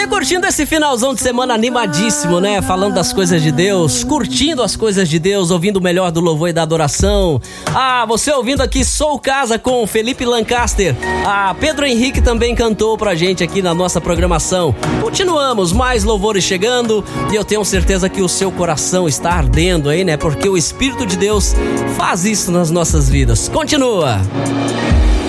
você curtindo esse finalzão de semana animadíssimo, né? Falando das coisas de Deus, curtindo as coisas de Deus, ouvindo o melhor do louvor e da adoração. Você ouvindo aqui Sou Casa com Felipe Lancaster. Pedro Henrique também cantou pra gente aqui na nossa programação. Continuamos, mais louvores chegando e eu tenho certeza que o seu coração está ardendo aí, né? Porque o Espírito de Deus faz isso nas nossas vidas. Continua!